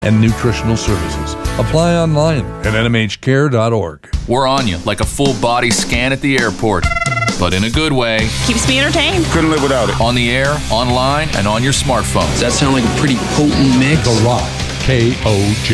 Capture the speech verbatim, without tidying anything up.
and nutritional services. Apply online at N M H care dot org. We're on you like a full body scan at the airport, but in a good way. Keeps me entertained. Couldn't live without it. On the air, online, and on your smartphone. Does that sound like a pretty potent mix? The Rock, K O J.